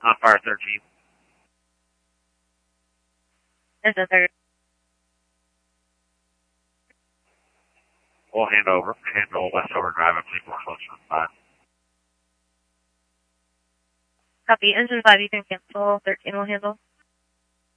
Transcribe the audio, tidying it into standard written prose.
On fire 13. Engine 30. We'll handle Westover Drive at Fleetwood Close 5. Copy. Engine 5, you can cancel. 13 will handle.